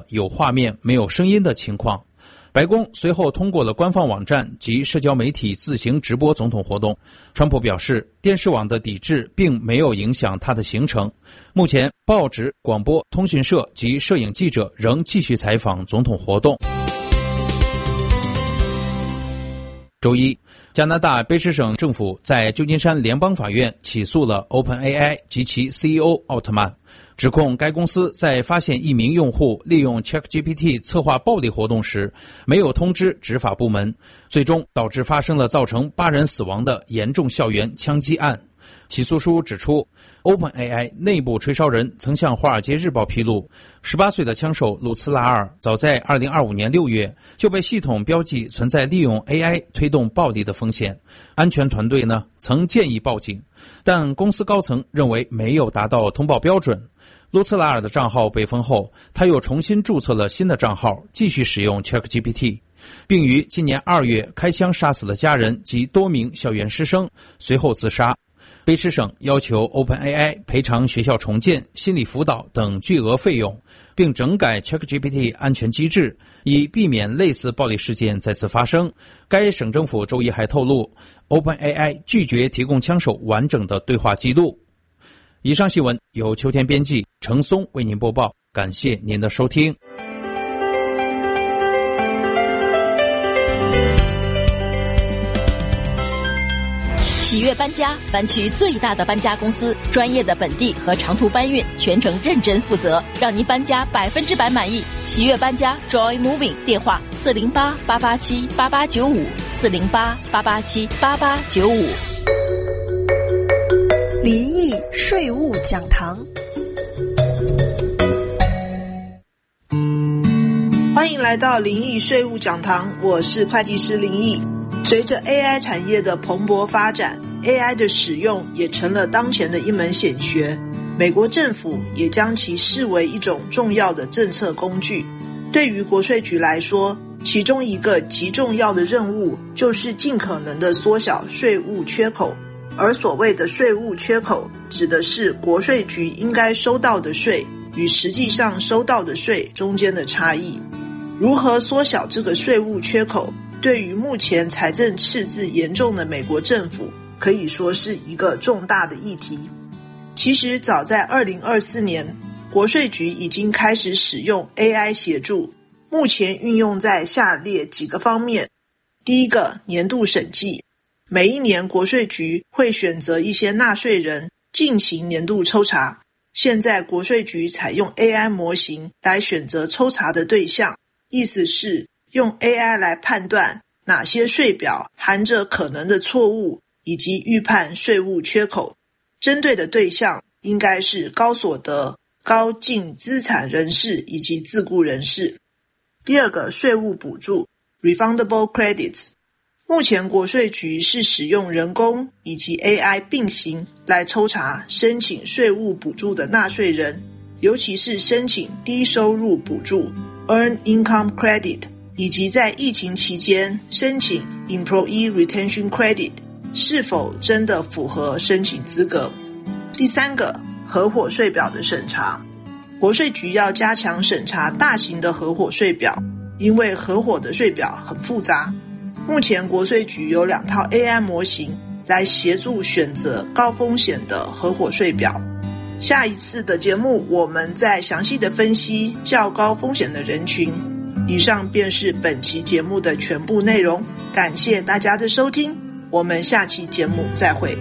有画面没有声音的情况。白宫随后通过了官方网站及社交媒体自行直播总统活动。川普表示，电视网的抵制并没有影响他的行程。目前，报纸、广播、通讯社及摄影记者仍继续采访总统活动。周一，加拿大卑诗省政府在旧金山联邦法院起诉了 OpenAI 及其 CEO 奥特曼，指控该公司在发现一名用户利用 ChatGPT 策划暴力活动时，没有通知执法部门，最终导致发生了造成8人死亡的严重校园枪击案。起诉书指出 ，OpenAI 内部吹哨人曾向《华尔街日报》披露，18岁的枪手鲁茨拉尔早在2025年6月就被系统标记存在利用 AI 推动暴力的风险。安全团队呢曾建议报警，但公司高层认为没有达到通报标准。卢茨拉尔的账号被封后，他又重新注册了新的账号，继续使用 ChatGPT， 并于今年2月开枪杀死了家人及多名校园师生，随后自杀。卑诗省要求 OpenAI 赔偿学校重建、心理辅导等巨额费用，并整改 ChatGPT 安全机制，以避免类似暴力事件再次发生。该省政府周一还透露 ，OpenAI 拒绝提供枪手完整的对话记录。以上新闻由秋天编辑，程松为您播报，感谢您的收听。 喜悦搬家，湾区最大的搬家公司，专业的本地和长途搬运，全程认真负责，让您搬家100%满意。喜悦搬家 Joy Moving， 电话408-887-8895 408-887-8895。 离异税务讲堂，欢迎来到灵异税务讲堂，我是会计师林毅。随着 AI 产业的蓬勃发展， AI 的使用也成了当前的一门显学。美国政府也将其视为一种重要的政策工具。对于国税局来说，其中一个极重要的任务就是尽可能的缩小税务缺口。而所谓的税务缺口，指的是国税局应该收到的税与实际上收到的税中间的差异。如何缩小这个税务缺口，对于目前财政赤字严重的美国政府，可以说是一个重大的议题。其实早在2024年，国税局已经开始使用 AI 协助，目前运用在下列几个方面。第一个，年度审计。每一年国税局会选择一些纳税人进行年度抽查，现在国税局采用 AI 模型来选择抽查的对象，意思是用 AI 来判断哪些税表含着可能的错误，以及预判税务缺口。针对的对象应该是高所得、高净资产人士以及自雇人士。第二个，税务补助 Refundable Credits。目前国税局是使用人工以及 AI 并行来抽查申请税务补助的纳税人，尤其是申请低收入补助 Earned Income Credit， 以及在疫情期间申请 Employee Retention Credit 是否真的符合申请资格。第三个，合伙税表的审查。国税局要加强审查大型的合伙税表，因为合伙的税表很复杂。目前国税局有2套 AI 模型来协助选择高风险的合伙税表。下一次的节目我们再详细的分析较高风险的人群。以上便是本期节目的全部内容，感谢大家的收听，我们下期节目再会。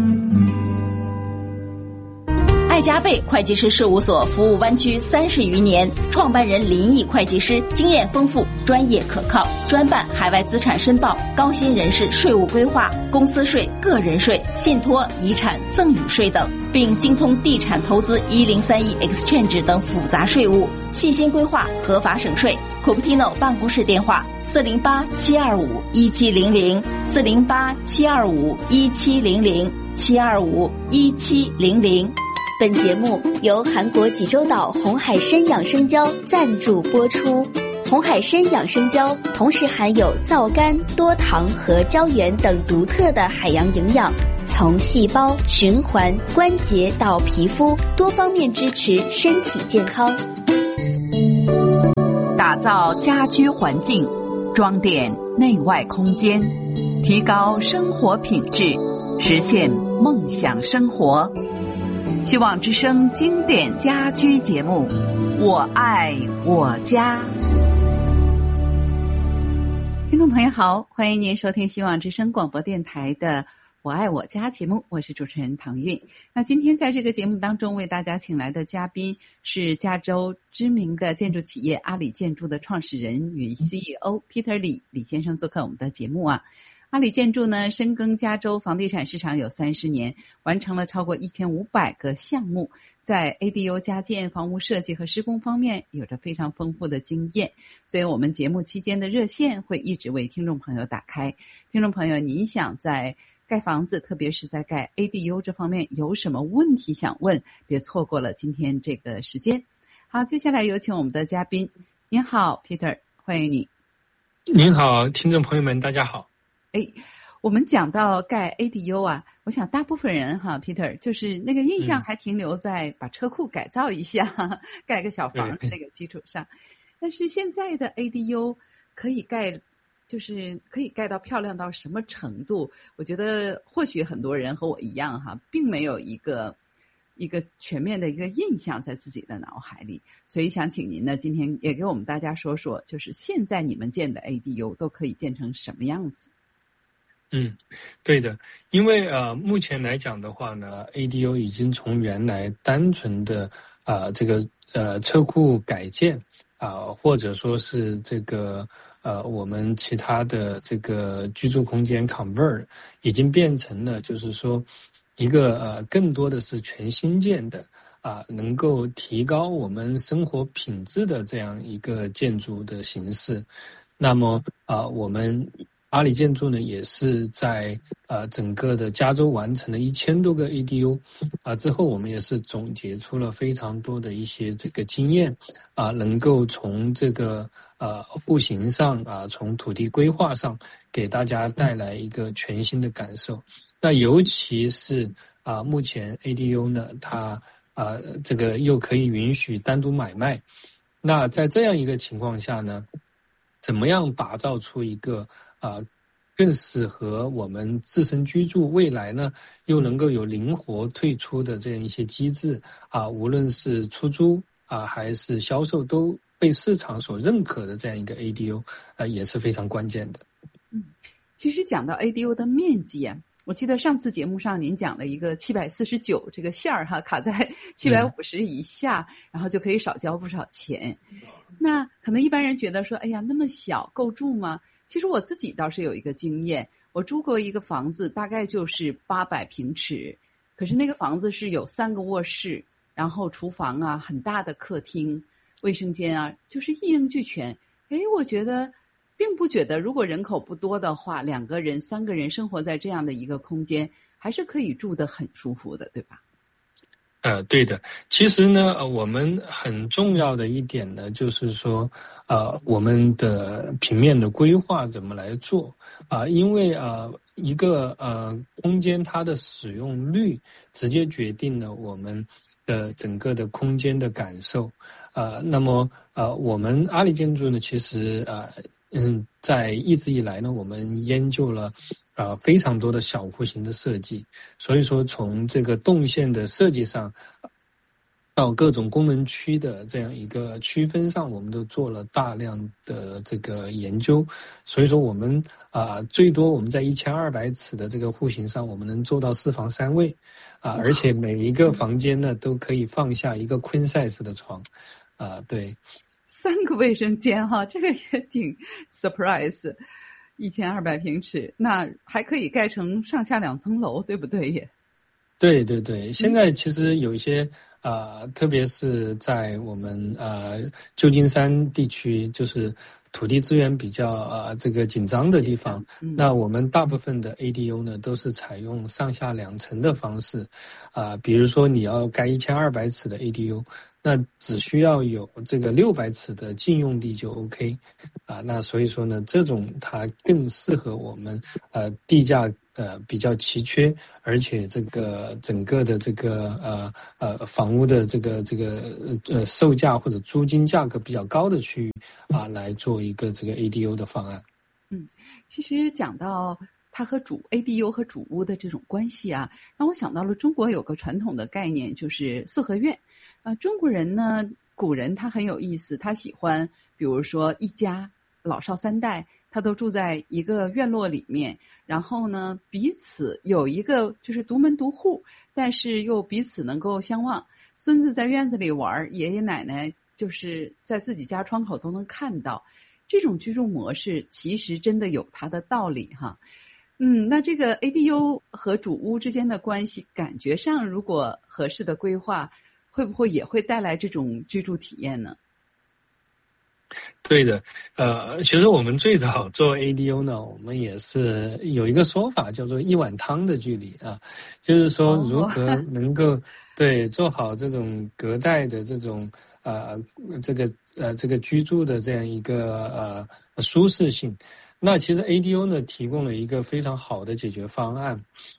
爱加倍会计师事务所服务湾区30余年，创办人林毅会计师经验丰富，专业可靠，专办海外资产申报、高薪人士税务规划、公司税、个人税、信托、遗产、赠与税等，并精通地产投资1031 Exchange 等复杂税务，细心规划合法省税。Cupertino 办公室电话408-725-1700 408-725-1700 725-1700。 本节目由韩国济州岛红海参养生胶赞助播出。红海参养生胶同时含有皂苷、多糖和胶原等独特的海洋营养，从细胞、循环、关节到皮肤，多方面支持身体健康。 打造家居环境，装点内外空间，提高生活品质，实现梦想生活。希望之声经典家居节目，我爱我家。听众朋友好，欢迎您收听希望之声广播电台的我爱我家节目，我是主持人唐韵。那今天在这个节目当中为大家请来的嘉宾是加州知名的建筑企业阿里建筑的创始人与 CEO Peter Lee 李先生做客我们的节目啊。阿里建筑呢，深耕加州房地产市场有30年，完成了超过1500个项目，在 ADU 加建、房屋设计和施工方面有着非常丰富的经验，所以我们节目期间的热线会一直为听众朋友打开。听众朋友，您想在盖房子，特别是在盖 ADU 这方面有什么问题想问，别错过了今天这个时间。好，接下来有请我们的嘉宾。您好 Peter， 欢迎你。 您好，听众朋友们大家好。 我们讲到盖 ADU 啊，我想大部分人哈 Peter 就是那个印象还停留在把车库改造一下，盖个小房子那个基础上。但是现在的 ADU 可以盖，就是可以盖到漂亮到什么程度？我觉得或许很多人和我一样哈，并没有一个全面的一个印象在自己的脑海里，所以想请您呢，今天也给我们大家说说，就是现在你们建的 ADU 都可以建成什么样子？ 对的，因为目前来讲的话呢 ，ADU 已经从原来单纯的这个车库改建或者说是这个我们其他的这个居住空间 convert， 已经变成了就是说一个更多的是全新建的能够提高我们生活品质的这样一个建筑的形式。那么我们阿里建筑呢，也是在整个的加州完成了1000多个 ADU 之后，我们也是总结出了非常多的一些这个经验能够从这个户型上从土地规划上给大家带来一个全新的感受。那尤其是目前 ADU 呢，它这个又可以允许单独买卖。那在这样一个情况下呢，怎么样打造出一个更适合我们自身居住，未来呢又能够有灵活退出的这样一些机制无论是出租还是销售都被市场所认可的这样一个 ADU 也是非常关键的。 其实讲到 ADU 的面积我记得上次节目上您讲了一个749这个线儿卡在750以下，然后就可以少交不少钱。那可能一般人觉得说，哎呀，那么小够住吗？其实我自己倒是有一个经验，我住过一个房子，大概就是800平尺，可是那个房子是有3个卧室，然后厨房很大的客厅、卫生间就是一应俱全。我觉得并不觉得，如果人口不多的话，2个人、3个人生活在这样的一个空间，还是可以住得很舒服的，对吧？ 对的。其实呢，我们很重要的一点呢，就是说，我们的平面的规划怎么来做因为一个空间它的使用率直接决定了我们的整个的空间的感受那么我们阿里建筑呢，其实在一直以来呢，我们研究了非常多的小户型的设计，所以说从这个动线的设计上到各种功能区的这样一个区分上，我们都做了大量的这个研究。所以说我们最多我们在1200尺的这个户型上，我们能做到4房3卫而且每一个房间呢都可以放下一个 queen size 的床对 ，3个卫生间这个也挺 surprise。1200平尺，那还可以盖成上下2层楼，对不对也？ 对对对，现在其实有一些特别是在我们旧金山地区，就是土地资源比较这个紧张的地方，那我们大部分的 ADU 呢都是采用上下2层的方式比如说你要盖1200尺的 ADU， 那只需要有这个600尺的净用地就 OK那所以说呢，这种它更适合我们地价比较奇缺，而且这个整个的这个房屋的这个售价或者租金价格比较高的区域啊，来做一个这个 ADU 的方案。 其实讲到它和ADU 和主屋的这种关系啊，让我想到了中国有个传统的概念，就是四合院。中国人呢，古人他很有意思，他喜欢比如说一家老少3代，他都住在一个院落里面，然后呢彼此有一个就是独门独户，但是又彼此能够相望。孙子在院子里玩，爷爷奶奶就是在自己家窗口都能看到。这种居住模式其实真的有它的道理哈。那这个 ADU 和主屋之间的关系，感觉上如果合适的规划，会不会也会带来这种居住体验呢？ 对的，其实我们最早做 ADU 呢，我们也是有一个说法叫做一碗汤的距离啊，就是说如何能够对做好这种隔代的这种这个居住的这样一个舒适性。那其实 ADU 呢提供了一个非常好的解决方案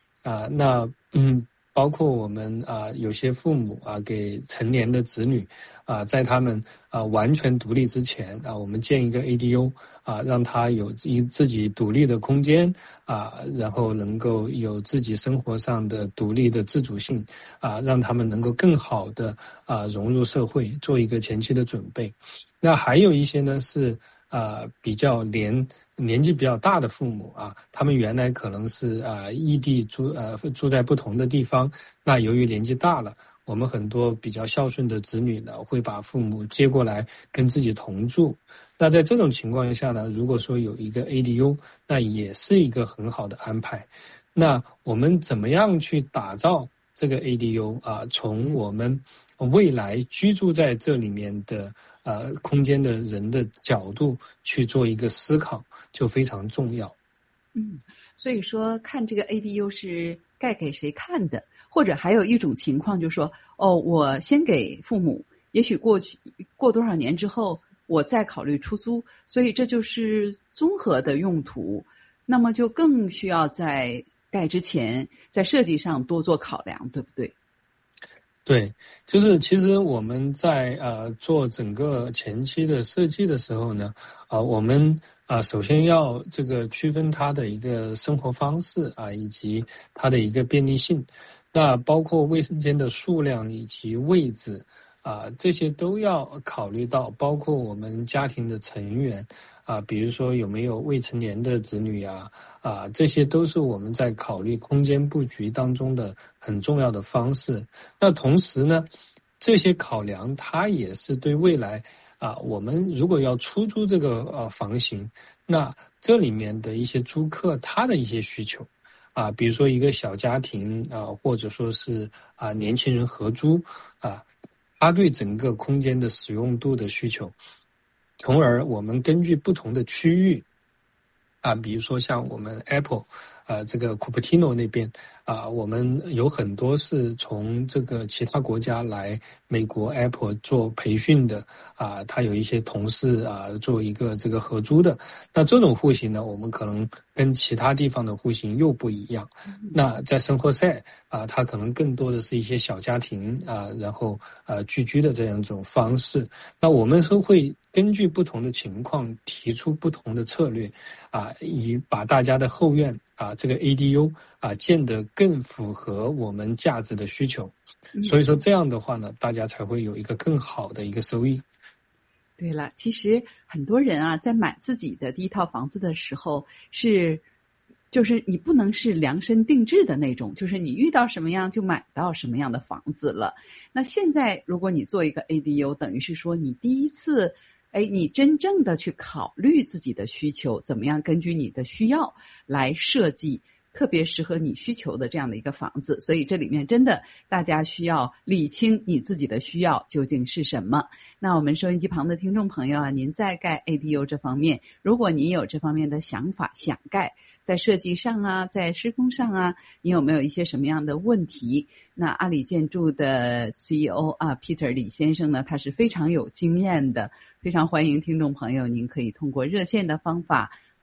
包括我们有些父母给成年的子女在他们完全独立之前我们建一个 ADU 让他有自己独立的空间然后能够有自己生活上的独立的自主性让他们能够更好的融入社会，做一个前期的准备。那还有一些呢是比较年纪比较大的父母他们原来可能是异地住在不同的地方，那由于年纪大了，我们很多比较孝顺的子女呢，会把父母接过来跟自己同住。那在这种情况下呢，如果说有一个 ADU， 那也是一个很好的安排。那我们怎么样去打造这个 ADU 从我们未来居住在这里面的空间的人的角度去做一个思考，就非常重要。 所以说看这个 ADU 是盖给谁看的，或者还有一种情况就是说我先给父母，也许过多少年之后我再考虑出租，所以这就是综合的用途，那么就更需要在盖之前在设计上多做考量，对不对？ 对，就是其实我们在做整个前期的设计的时候呢，我们首先要这个区分它的一个生活方式以及它的一个便利性，那包括卫生间的数量以及位置这些都要考虑到，包括我们家庭的成员比如说有没有未成年的子女这些都是我们在考虑空间布局当中的很重要的方式。那同时呢，这些考量它也是对未来我们如果要出租这个房型，那这里面的一些租客他的一些需求比如说一个小家庭或者说是年轻人合租他对整个空间的使用度的需求，从而我们根据不同的区域比如说像我们 Apple这个 Cupertino 那边我们有很多是从这个其他国家来美国 Apple 做培训的他有一些同事做一个这个合租的，那这种户型呢，我们可能跟其他地方的户型又不一样。那在圣何塞它可能更多的是一些小家庭然后聚居的这样一种方式。那我们是会根据不同的情况提出不同的策略以把大家的后院这个 ADU建得更符合我们价值的需求。所以说这样的话呢，大家才会有一个更好的一个收益。 对了，其实很多人在买自己的第一套房子的时候就是你不能是量身定制的那种，就是你遇到什么样就买到什么样的房子了。那现在如果你做一个 ADU， 等于是说你第一次你真正的去考虑自己的需求，怎么样根据你的需要来设计特别适合你需求的这样的一个房子。所以这里面真的大家需要理清你自己的需要究竟是什么。那我们收音机旁的听众朋友您在盖 ADU 这方面，如果您有这方面的想法想盖，在设计上在施工上你有没有一些什么样的问题？那阿里建筑的 CEO Peter 李先生呢，他是非常有经验的，非常欢迎听众朋友您可以通过热线的方法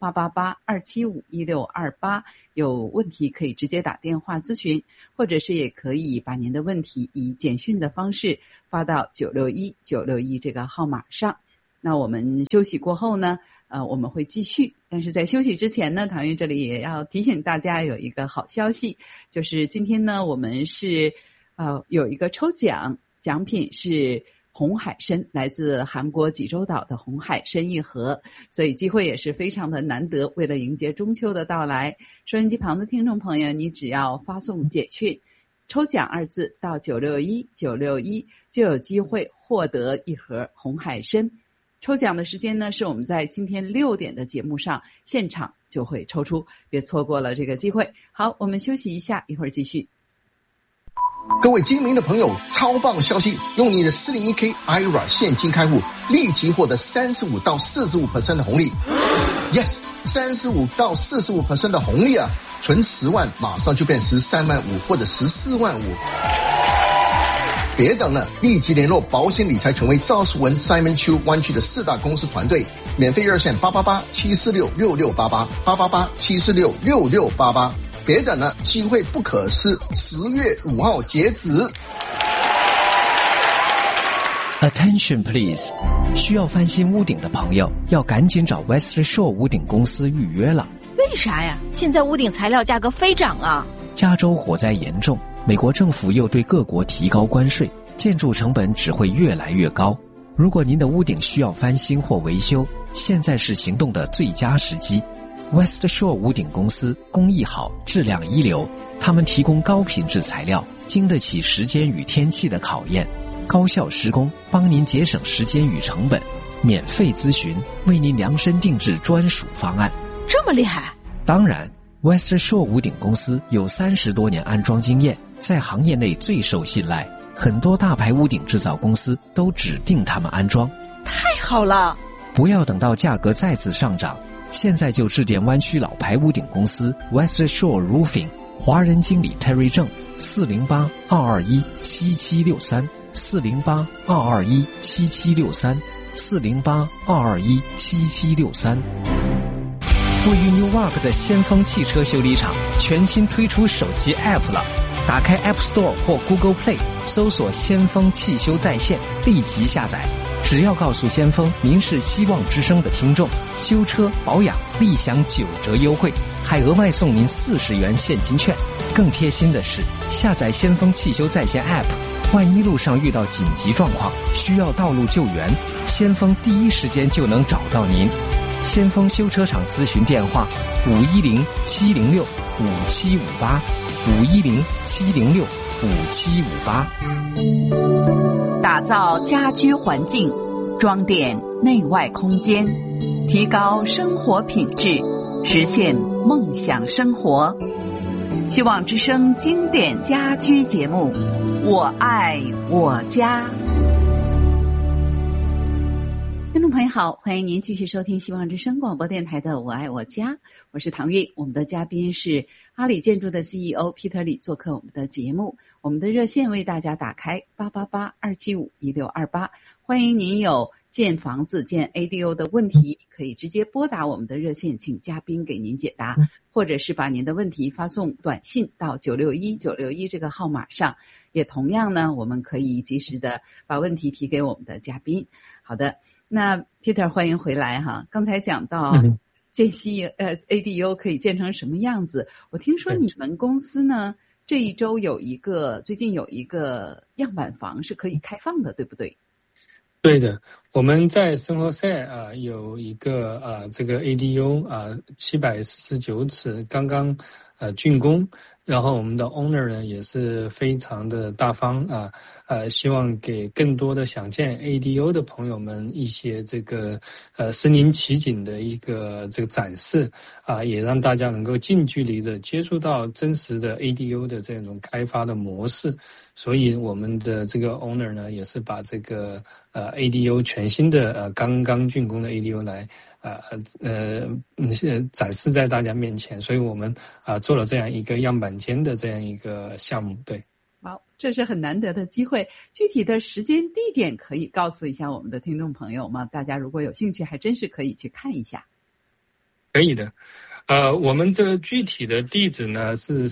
888-275-1628，有问题可以直接打电话咨询，或者是也可以把您的问题以简讯的方式发到961-961这个号码上。那我们休息过后呢，我们会继续。但是在休息之前呢，唐韵这里也要提醒大家有一个好消息，就是今天呢，我们是有一个抽奖，奖品是红海参，来自韩国济州岛的红海参一盒，所以机会也是非常的难得。为了迎接中秋的到来，收音机旁的听众朋友，你只要发送简讯抽奖2字到961-961，就有机会获得一盒红海参。抽奖的时间呢，是我们在今天6点的节目上现场就会抽出，别错过了这个机会。好，我们休息一下，一会儿继续。 各位精明的朋友，超棒消息！用你的 401k IRA 现金开户，立即获得35到45% 的红利。Yes， 35到45% 的红利啊！存10万，马上就变13万5或者14万5。别等了，立即联络保险理财权威赵世文 Simon Chu 湾区的4大公司团队，免费热线888-746-6688，888-746-6688。别等了，机会不可失，10月5号截止。 Attention please， 需要翻新屋顶的朋友要赶紧找 West Shore 屋顶公司预约了。 为啥呀？现在屋顶材料价格飞涨啊！ 加州火灾严重，美国政府又对各国提高关税，建筑成本只会越来越高。如果您的屋顶需要翻新或维修，现在是行动的最佳时机。West Shore 屋顶公司工艺好，质量一流，他们提供高品质材料，经得起时间与天气的考验，高效施工，帮您节省时间与成本，免费咨询，为您量身定制专属方案。 这么厉害？ 当然 West Shore 屋顶公司有30多年安装经验，在行业内最受信赖，很多大牌屋顶制造公司都指定他们安装。 太好了！ 不要等到价格再次上涨，现在就致电湾区老牌屋顶公司 West Shore Roofing， 华人经理 Terry 郑408-221-7763 408-221-7763 408-221-7763。位于 Newark 的先锋汽车修理厂全新推出手机 App 了，打开 App Store 或 Google Play， 搜索先锋汽修在线，立即下载。只要告诉先锋您是希望之声的听众，修车保养立享9折优惠，还额外送您40元现金券。更贴心的是，下载先锋汽修在线 App， 万一路上遇到紧急状况需要道路救援，先锋第一时间就能找到您。先锋修车厂咨询电话510-706-5758 510-706-5758。 打造家居环境，装点内外空间，提高生活品质，实现梦想生活。希望之声经典家居节目，我爱我家。听众朋友好，欢迎您继续收听希望之声广播电台的我爱我家，我是唐韵。我们的嘉宾是阿里建筑的 CEO Peter 李做客我们的节目，我们的热线为大家打开888-275-1628，欢迎您有建房子建 ADO 的问题可以直接拨打我们的热线，请嘉宾给您解答，或者是把您的问题发送短信到961-961这个号码上，也同样呢我们可以及时的把问题提给我们的嘉宾。好的，那 Peter 欢迎回来哈。刚才讲到建西ADO 可以建成什么样子，我听说你们公司呢这一周最近有一个样板房是可以开放的，对不对？ 对的，我们在圣何塞有一个这个 ADU 749尺刚刚竣工，然后我们的 owner 呢也是非常的大方希望给更多的想建 ADU 的朋友们一些这个身临其境的一个这个展示也让大家能够近距离的接触到真实的 ADU 的这种开发的模式。所以我们的这个 owner 呢也是把这个ADU 全新的刚刚竣工的 ADU 来展示在大家面前，所以我们做了这样一个样板间的这样一个项目。对， 好，这是很难得的机会。具体的时间地点可以告诉一下我们的听众朋友吗？大家如果有兴趣还真是可以去看一下。 可以的。我们这个具体的地址呢是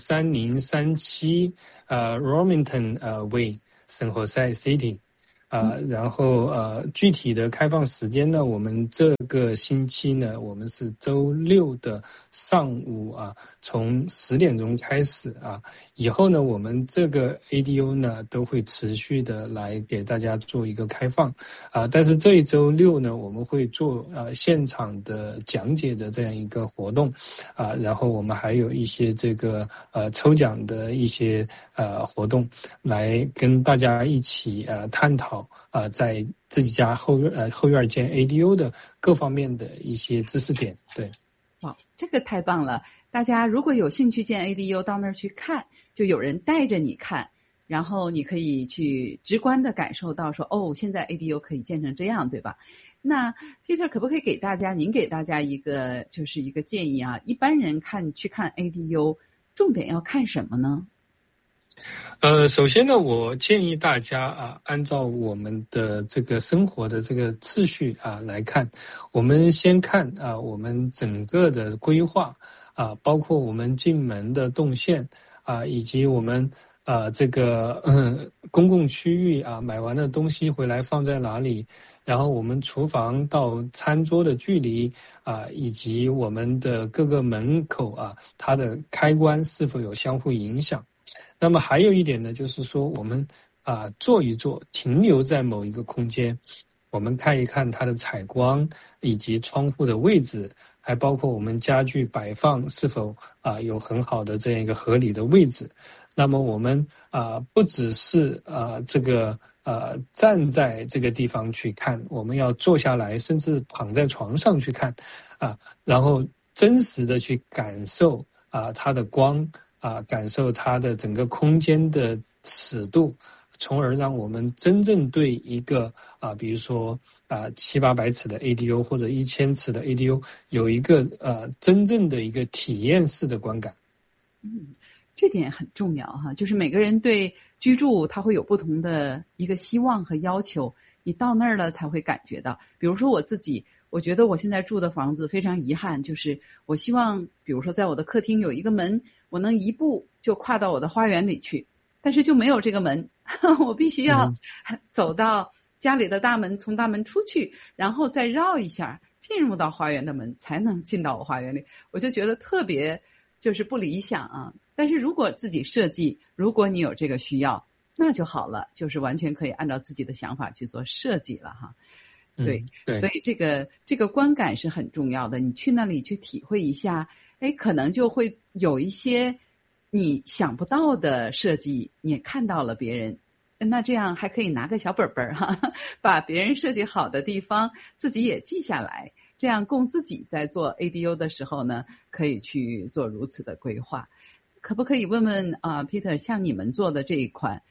3037Romington Way San Jose City。然后具体的开放时间呢，我们这个星期呢，我们是周六的上午从10点钟开始以后呢，我们这个 ADU 呢都会持续的来给大家做一个开放但是这一周六呢，我们会做现场的讲解的这样一个活动然后我们还有一些这个抽奖的一些活动，来跟大家一起探讨在自己家后院建 ADU 的各方面的一些知识点。对， 哇，这个太棒了！大家如果有兴趣建 ADU， 到那儿去看，就有人带着你看，然后你可以去直观的感受到说，哦，现在 ADU 可以建成这样，对吧？那 Peter 可不可以您给大家一个就是一个建议一般人去看 ADU， 重点要看什么呢？ 首先呢，我建议大家按照我们的这个生活的这个次序来看。我们先看我们整个的规划包括我们进门的动线以及我们这个公共区域买完的东西回来放在哪里，然后我们厨房到餐桌的距离以及我们的各个门口它的开关是否有相互影响。那么还有一点呢，就是说我们坐一坐，停留在某一个空间，我们看一看它的采光以及窗户的位置，还包括我们家具摆放是否有很好的这样一个合理的位置。那么我们不只是这个站在这个地方去看，我们要坐下来，甚至躺在床上去看然后真实的去感受它的光感受它的整个空间的尺度，从而让我们真正对一个比如说700-800尺的 ADU 或者1000尺的 ADU 有一个真正的一个体验式的观感。 这点很重要就是每个人对居住他会有不同的一个希望和要求，你到那儿了才会感觉到。比如说我自己，我觉得我现在住的房子非常遗憾，就是我希望比如说在我的客厅有一个门，我能一步就跨到我的花园里去，但是就没有这个门我必须要走到家里的大门，从大门出去，然后再绕一下进入到花园的门，才能进到我花园里。我就觉得特别就是不理想但是如果自己设计，如果你有这个需要，那就好了，就是完全可以按照自己的想法去做设计了对，所以这个观感是很重要的。你去那里去体会一下，可能就会有一些你想不到的设计，你也看到了别人，那这样还可以拿个小本本把别人设计好的地方自己也记下来，这样供自己在做 ADU 的时候呢，可以去做如此的规划。可不可以问问Peter， 像你们做的这一款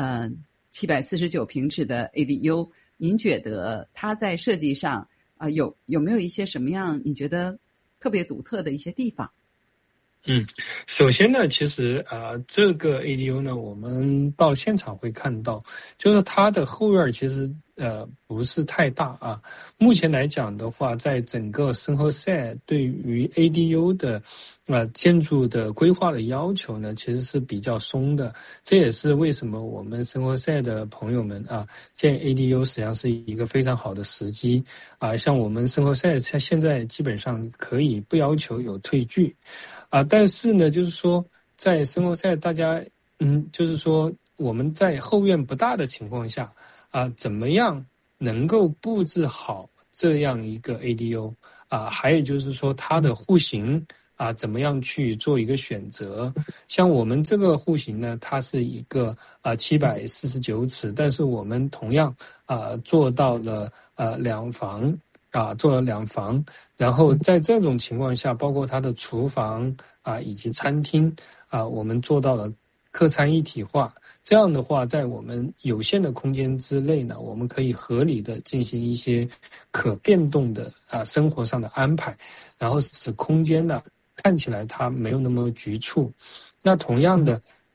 749平尺的 ADU， 您觉得它在设计上有没有一些什么样你觉得特别独特的一些地方？ 首先呢，其实这个 ADU 呢，我们到现场会看到，就是它的后院其实不是太大目前来讲的话，在整个San Jose对于 ADU 的建筑的规划的要求呢，其实是比较松的。这也是为什么我们San Jose的朋友们建 ADU 实际上是一个非常好的时机像我们San Jose现在基本上可以不要求有退距但是呢，就是说在San Jose大家就是说我们在后院不大的情况下怎么样能够布置好这样一个 ADU还有就是说它的户型怎么样去做一个选择。像我们这个户型呢，它是一个749尺，但是我们同样做到了2房做了2房，然后在这种情况下，包括它的厨房以及餐厅我们做到了客餐一体化。这样的话，在我们有限的空间之内呢，我们可以合理的进行一些可变动的生活上的安排，然后使空间呢看起来它没有那么局促。那同样的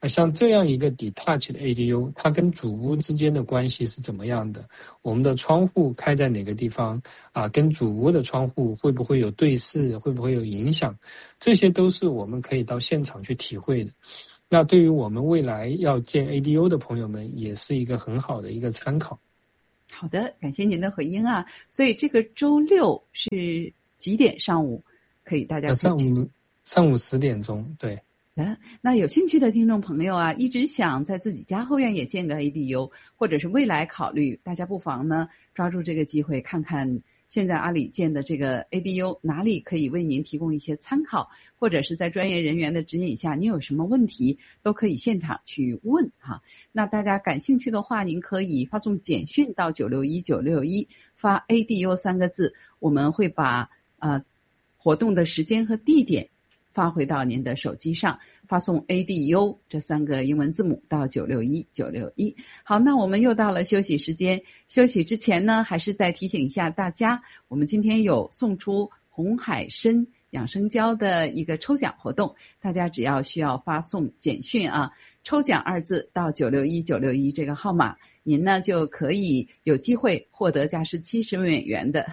像这样一个 detached 的 ADU， 它跟主屋之间的关系是怎么样的？我们的窗户开在哪个地方啊？跟主屋的窗户会不会有对视？会不会有影响？这些都是我们可以到现场去体会的。那对于我们未来要建 ADU 的朋友们，也是一个很好的一个参考。 好的，感谢您的回应啊。所以这个周六是几点上午可以大家上午10点钟，对。 那有兴趣的听众朋友啊，一直想在自己家后院也建个 ADU， 或者是未来考虑，大家不妨呢抓住这个机会，看看现在阿里建的这个 ADU 哪里可以为您提供一些参考，或者是在专业人员的指引下，你有什么问题都可以现场去问哈。那大家感兴趣的话，您可以发送简讯到961961，发 ADU 3个字，我们会把活动的时间和地点发回到您的手机上，发送 ADU 这3个英文字母到961961。好，那我们又到了休息时间。休息之前呢，还是再提醒一下大家，我们今天有送出红海参养生胶的一个抽奖活动，大家只要需要发送简讯啊，抽奖2字到961961这个号码，您呢就可以有机会获得价值70美元的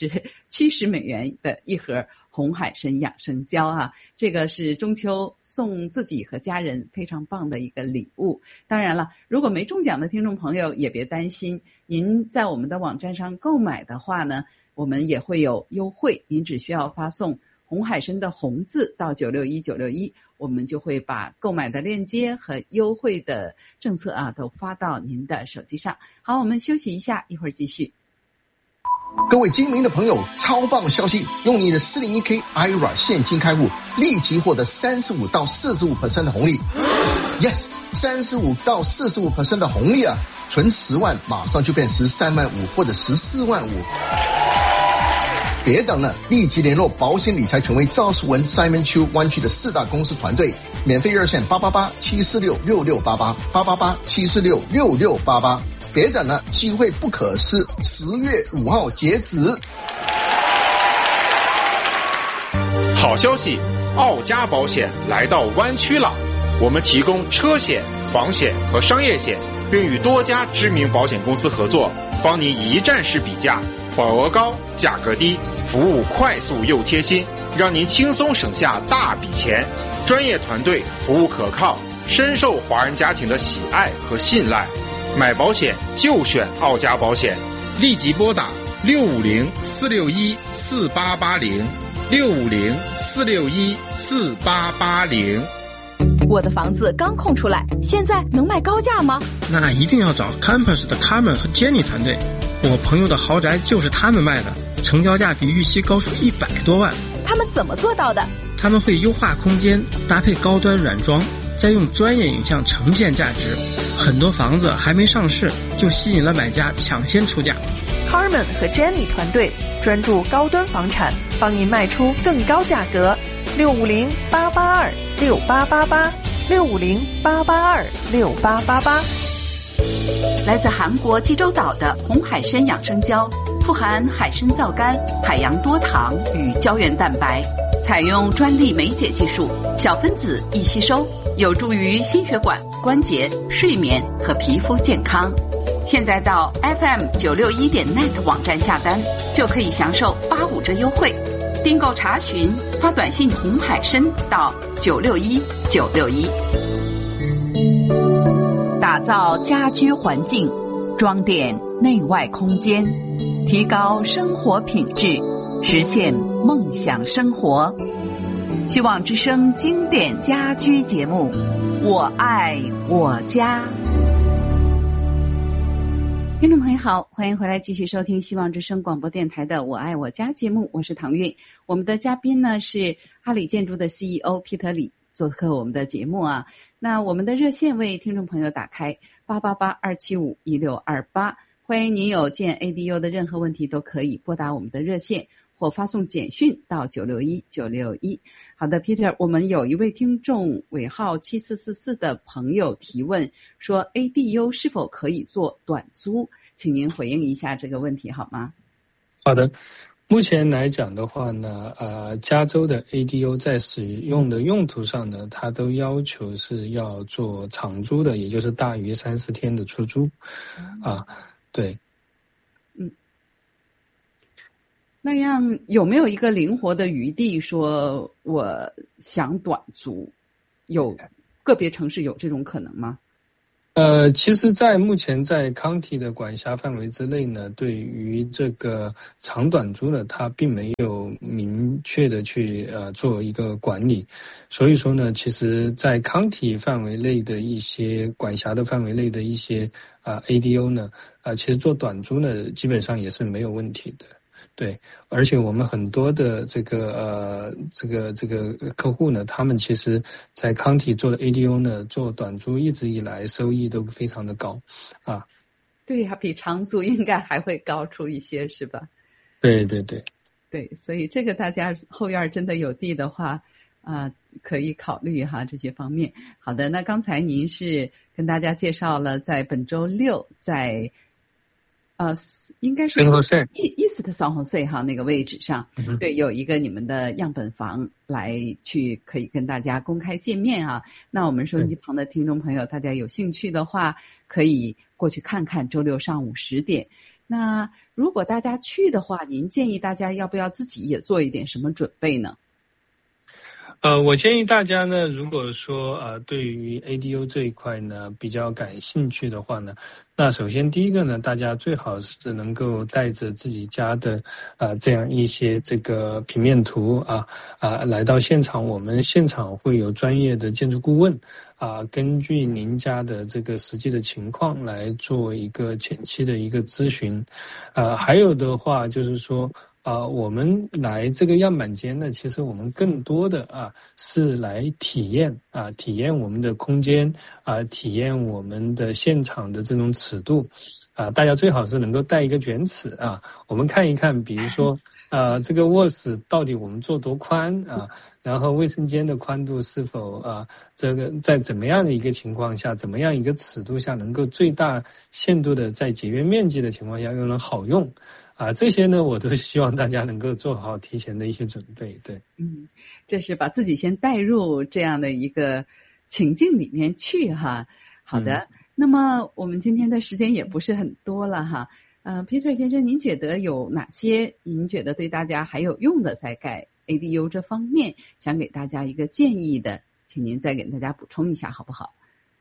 一盒红海参养生胶啊，这个是中秋送自己和家人非常棒的一个礼物。当然了，如果没中奖的听众朋友也别担心，您在我们的网站上购买的话呢，我们也会有优惠，您只需要发送红海参的红字到961961，我们就会把购买的链接和优惠的政策啊都发到您的手机上。好，我们休息一下，一会儿继续。 各位精明的朋友，超棒消息！用你的 401k IRA 现金开户，立即获得35到45% 的红利。Yes， 35到45% 的红利啊！存10万，马上就变13万5或者14万5。别等了，立即联络保险理财权威赵世文 Simon Chu 湾区的4大公司团队，免费热线888-746-6688，888-746-6688。别等了，机会不可失，10月5号截止。 好消息，奥家保险来到湾区了。我们提供车险、房险和商业险，并与多家知名保险公司合作，帮您一站式比价，保额高，价格低，服务快速又贴心，让您轻松省下大笔钱。专业团队，服务可靠，深受华人家庭的喜爱和信赖。买保险就选奥家保险，立即拨打650-461-4880，650-461-4880。 我的房子刚空出来，现在能卖高价吗？ 那一定要找 Campus 的 Carmen 和 Jenny 团队，我朋友的豪宅就是他们卖的，成交价比预期高出100多万。 他们怎么做到的？ 他们会优化空间，搭配高端软装，再用专业影像呈现价值。很多房子还没上市，就吸引了买家抢先出价。 Carmen 和 Jenny 团队专注高端房产，帮您卖出更高价格。650-882-6888，650-882-6888。 来自韩国济州岛的红海参养生胶，富含海参皂苷、海洋多糖与胶原蛋白，采用专利酶解技术，小分子易吸收，有助于心血管、关节、睡眠和皮肤健康。现在到 FM961.net 网站下单，就可以享受85折优惠。订购查询，发短信红海参到961961。打造家居环境，装点内外空间，提高生活品质，实现梦想生活。希望之声经典家居节目，我爱我家。听众朋友好，欢迎回来继续收听希望之声广播电台的我爱我家节目，我是唐韵。我们的嘉宾呢是阿里建筑的 CEO 皮特里做客我们的节目啊。那我们的热线为听众朋友打开888-275-1628，欢迎您有建 ADU 的任何问题都可以拨打我们的热线或发送简讯到961961。好的 Peter， 我们有一位听众尾号7444的朋友提问说 ADU 是否可以做短租，请您回应一下这个问题好吗？ 好的， 目前来讲的话呢，加州的 ADO 在使用的用途上呢，它都要求是要做长租的，也就是大于30天的出租，对。 那样有没有一个灵活的余地，说我想短租，有个别城市有这种可能吗？ 其实在目前在 county 的管辖范围之内呢，对于这个长短租呢，它并没有明确的去做一个管理，所以说呢，其实在 county 范围内的一些管辖的范围内的一些ADO 呢，其实做短租呢，基本上也是没有问题的。对，而且我们很多的这个客户呢，他们其实在康体做的 ADO 呢，做短租一直以来收益都非常的高啊。 对呀，比长租应该还会高出一些，是吧？ 对， 所以这个大家后院真的有地的话，可以考虑哈这些方面。好的，那刚才您是跟大家介绍了在本周六在。应该是 East San Jose 哈那个位置上，对，有一个你们的样本房来去可以跟大家公开见面啊。那我们收音机旁的听众朋友，大家有兴趣的话，可以过去看看，周六上午10点。那如果大家去的话，您建议大家要不要自己也做一点什么准备呢？ 我建议大家呢，如果说对于 ADO 这一块呢比较感兴趣的话呢，那首先第一个呢，大家最好是能够带着自己家的这样一些这个平面图来到现场，我们现场会有专业的建筑顾问根据您家的这个实际的情况来做一个前期的一个咨询，还有的话就是说。我们来这个样板间呢，其实我们更多的是来体验我们的空间体验我们的现场的这种尺度大家最好是能够带一个卷尺我们看一看，比如说这个卧室到底我们做多宽然后卫生间的宽度是否这个在怎么样的一个情况下，怎么样一个尺度下能够最大限度的在节约面积的情况下又能好用这些呢我都希望大家能够做好提前的一些准备。对， 这是把自己先带入这样的一个情境里面去哈。好的，那么我们今天的时间也不是很多了哈。Peter 先生，您觉得有哪些您觉得对大家还有用的在盖 ADU 这方面想给大家一个建议的，请您再给大家补充一下好不好？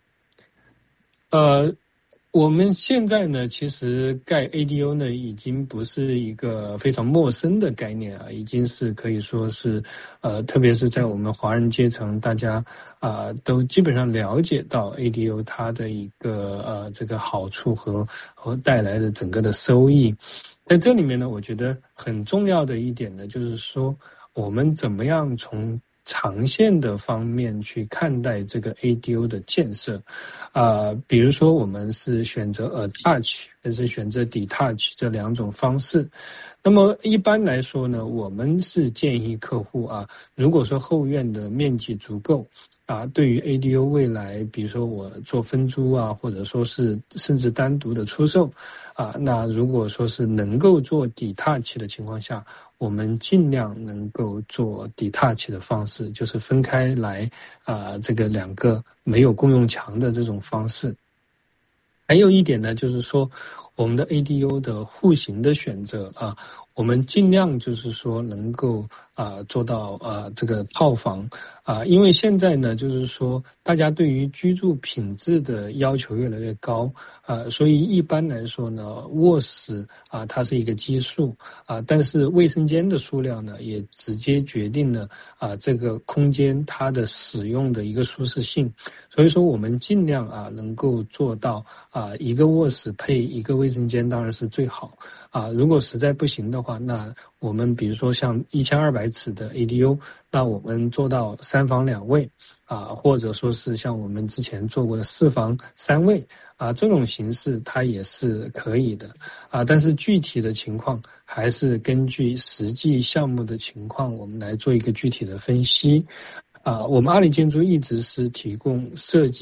我们现在呢，其实盖 ADO 呢，已经不是一个非常陌生的概念已经是可以说是，特别是在我们华人阶层，大家都基本上了解到 ADO 它的一个这个好处和带来的整个的收益。在这里面呢，我觉得很重要的一点呢，就是说我们怎么样从长线的方面去看待这个 ADO 的建设比如说我们是选择 attach 还是选择 detach 这两种方式。那么一般来说呢，我们是建议客户如果说后院的面积足够对于 ADO 未来比如说我做分租或者说是甚至单独的出售那如果说是能够做 detach 的情况下，我们尽量能够做 detach 的方式，就是分开来这个两个没有共用墙的这种方式。还有一点呢，就是说我们的 ADO 的户型的选择我们尽量就是说能够做到这个套房因为现在呢就是说大家对于居住品质的要求越来越高所以一般来说呢，卧室它是一个基数但是卫生间的数量呢也直接决定了这个空间它的使用的一个舒适性。所以说我们尽量能够做到一个卧室配一个卫生间当然是最好如果实在不行的话，那我们比如说像1200尺的 ADO， 那我们做到3房2卫或者说是像我们之前做过的4房3卫这种形式它也是可以的但是具体的情况还是根据实际项目的情况我们来做一个具体的分析我们阿里建筑一直是提供设计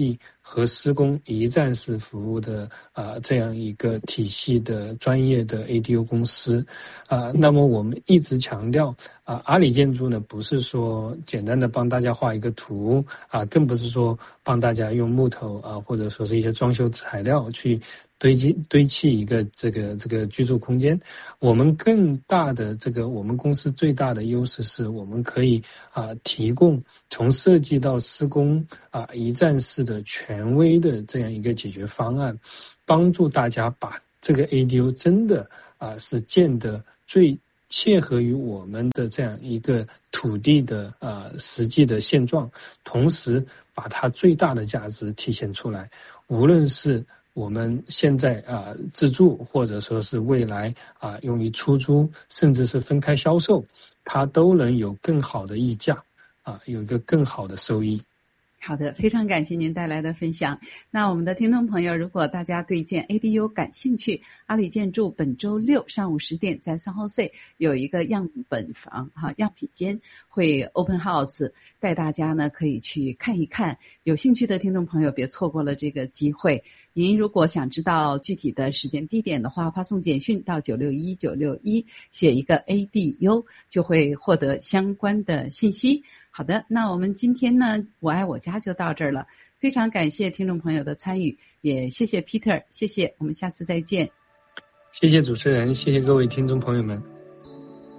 和施工一站式服务的这样一个体系的专业的 ADO 公司那么我们一直强调阿里建筑呢不是说简单的帮大家画一个图更不是说帮大家用木头或者说是一些装修材料去堆砌一个这个居住空间。我们更大的我们公司最大的优势是我们可以提供从设计到施工一站式的权威的这样一个解决方案，帮助大家把这个 ADO 真的是建得最切合于我们的这样一个土地的实际的现状，同时把它最大的价值体现出来。无论是我们现在自住，或者说是未来用于出租，甚至是分开销售，它都能有更好的溢价有一个更好的收益。 好的，非常感谢您带来的分享。那我们的听众朋友，如果大家对建 ADU 感兴趣，阿里建筑本周六上午10点在3号 C 有一个样本房样品间会 Open House， 带大家呢可以去看一看。有兴趣的听众朋友别错过了这个机会。您如果想知道具体的时间地点的话，发送简讯到961961，写一个 ADU 就会获得相关的信息。好的，那我们今天呢，我爱我家就到这儿了。非常感谢听众朋友的参与，也谢谢 Peter， 谢谢，我们下次再见。 谢谢主持人，谢谢各位听众朋友们。